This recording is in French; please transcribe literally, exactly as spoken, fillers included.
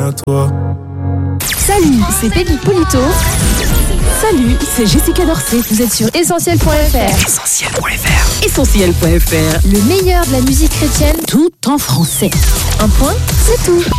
à toi. Salut, c'est Peggy Polito. Salut, c'est Jessica Dorcet. Vous êtes sur essentiel point f r. essentiel point f r. essentiel point f r. Le meilleur de la musique chrétienne, tout en français. Un point, c'est tout.